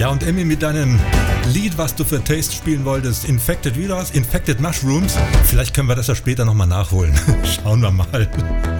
Ja, und Emmy, mit deinem Lied, was du für Taste spielen wolltest, Infected Mushrooms, vielleicht können wir das ja später nochmal nachholen. Schauen wir mal.